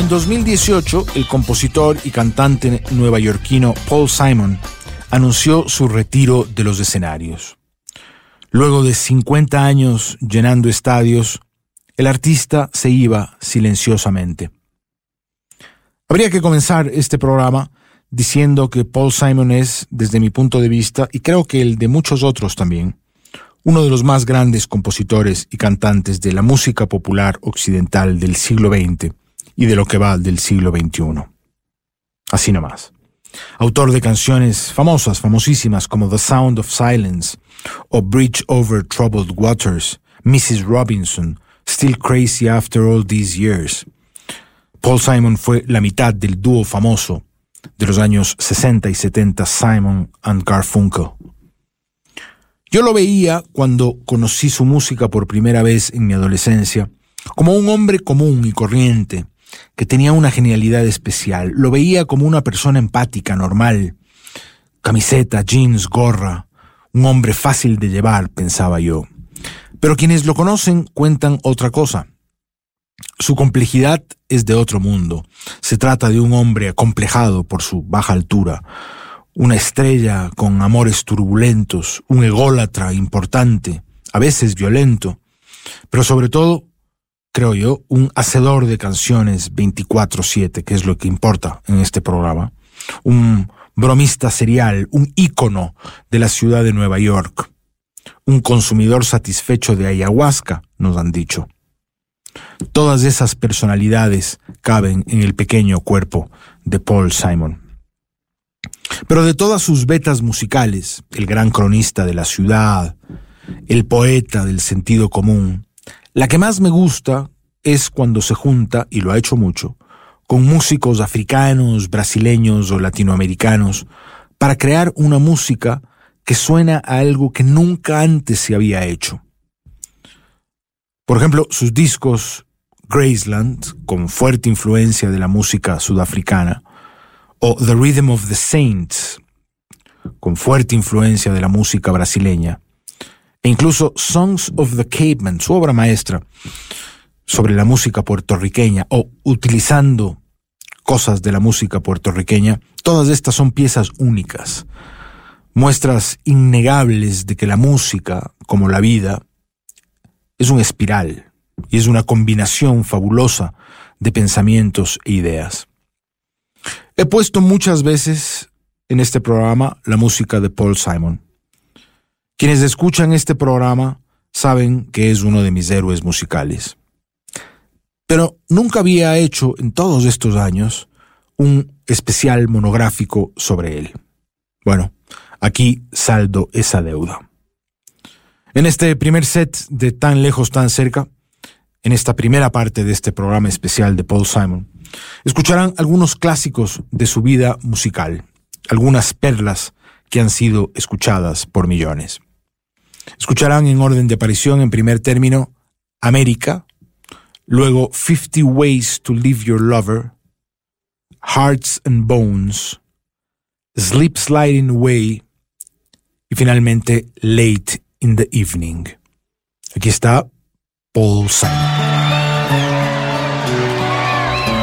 2018, el compositor y cantante nuevayorquino Paul Simon anunció su retiro de los escenarios. Luego de 50 años llenando estadios, el artista se iba silenciosamente. Habría que comenzar este programa diciendo que Paul Simon es, desde mi punto de vista, y creo que el de muchos otros también, uno de los más grandes compositores y cantantes de la música popular occidental del siglo XX y de lo que va del siglo XXI. Así nomás. Autor de canciones famosísimas como The Sound of Silence o Bridge Over Troubled Waters, Mrs. Robinson, Still Crazy After All These Years. Paul Simon fue la mitad del dúo famoso de los años 60 y 70 Simon and Garfunkel. Yo lo veía cuando conocí su música por primera vez en mi adolescencia como un hombre común y corriente que tenía una genialidad especial. Lo veía como una persona empática, normal. Camiseta, jeans, gorra. Un hombre fácil de llevar, pensaba yo. Pero quienes lo conocen cuentan otra cosa. Su complejidad es de otro mundo. Se trata de un hombre acomplejado por su baja altura, una estrella con amores turbulentos, un ególatra importante, a veces violento, pero sobre todo, creo yo, un hacedor de canciones 24/7, que es lo que importa en este programa, un bromista serial, un ícono de la ciudad de Nueva York, un consumidor satisfecho de ayahuasca, nos han dicho. Todas esas personalidades caben en el pequeño cuerpo de Paul Simon. Pero de todas sus vetas musicales, el gran cronista de la ciudad, el poeta del sentido común, la que más me gusta es cuando se junta, y lo ha hecho mucho, con músicos africanos, brasileños o latinoamericanos para crear una música que suena a algo que nunca antes se había hecho. Por ejemplo, sus discos Graceland, con fuerte influencia de la música sudafricana, o The Rhythm of the Saints, con fuerte influencia de la música brasileña, e incluso Songs of the Caveman, su obra maestra, sobre la música puertorriqueña, o utilizando cosas de la música puertorriqueña. Todas estas son piezas únicas, muestras innegables de que la música, como la vida, es una espiral y es una combinación fabulosa de pensamientos e ideas. He puesto muchas veces en este programa la música de Paul Simon. Quienes escuchan este programa saben que es uno de mis héroes musicales. Pero nunca había hecho en todos estos años un especial monográfico sobre él. Bueno, aquí saldo esa deuda. En este primer set de Tan Lejos, Tan Cerca, en esta primera parte de este programa especial de Paul Simon, escucharán algunos clásicos de su vida musical, algunas perlas que han sido escuchadas por millones. Escucharán en orden de aparición, en primer término, América, luego 50 Ways to Leave Your Lover, Hearts and Bones, Sleep Sliding Away y finalmente Late in the Evening. Aquí está Paul Simon.